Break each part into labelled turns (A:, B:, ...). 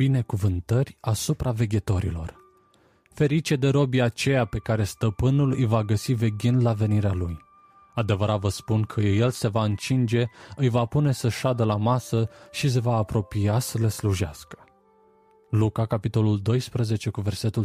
A: Binecuvântări asupra veghetorilor. Ferice de robii aceea pe care stăpânul îi va găsi veghind la venirea lui. Adevărat vă spun că el se va încinge, îi va pune să șadă la masă și se va apropia să le slujească. Luca, capitolul 12, cu versetul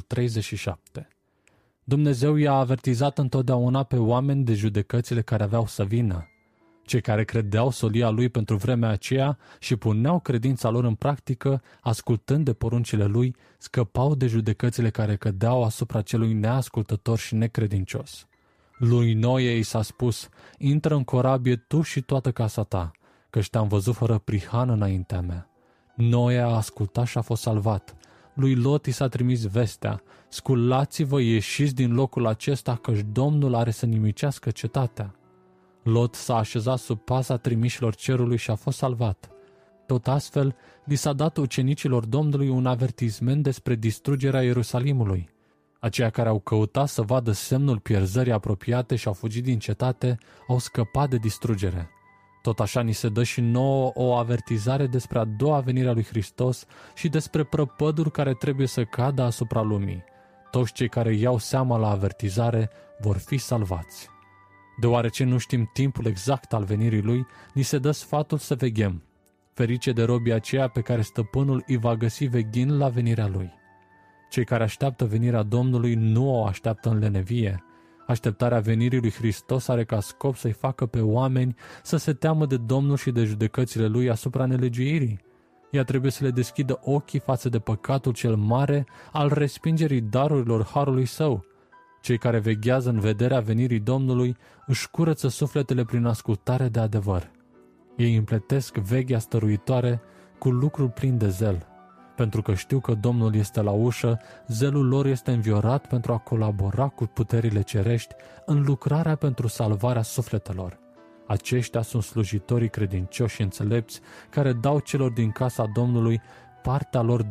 A: 37. Dumnezeu i-a avertizat întotdeauna pe oameni de judecățile care aveau să vină. Cei care credeau solia lui pentru vremea aceea și puneau credința lor în practică, ascultând de poruncile lui, scăpau de judecățile care cădeau asupra celui neascultător și necredincios. Lui Noe i s-a spus: intră în corabie tu și toată casa ta, căci te-am văzut fără prihană înaintea mea. Noe a ascultat și a fost salvat. Lui Lot i s-a trimis vestea: sculați-vă, ieșiți din locul acesta, căci Domnul are să nimicească cetatea. Lot s-a așezat sub pasa trimișilor cerului și a fost salvat. Tot astfel, li s-a dat ucenicilor Domnului un avertisment despre distrugerea Ierusalimului. Aceia care au căutat să vadă semnul pierzării apropiate și au fugit din cetate, au scăpat de distrugere. Tot așa ni se dă și nouă o avertizare despre a doua venire a lui Hristos și despre prăpăduri care trebuie să cadă asupra lumii. Toți cei care iau seama la avertizare vor fi salvați. Deoarece nu știm timpul exact al venirii lui, ni se dă sfatul să veghem. Ferice de robii aceea pe care stăpânul îi va găsi veghind la venirea lui. Cei care așteaptă venirea Domnului nu o așteaptă în lenevie. Așteptarea venirii lui Hristos are ca scop să-i facă pe oameni să se teamă de Domnul și de judecățile lui asupra nelegiuirii. Ea trebuie să le deschidă ochii față de păcatul cel mare al respingerii darurilor harului său. Cei care veghează în vederea venirii Domnului își curăță sufletele prin ascultare de adevăr. Ei împletesc veghea stăruitoare cu lucruri plin de zel. Pentru că știu că Domnul este la ușă, zelul lor este înviorat pentru a colabora cu puterile cerești în lucrarea pentru salvarea sufletelor. Aceștia sunt slujitorii credincioși și înțelepți care dau celor din casa Domnului partea lor de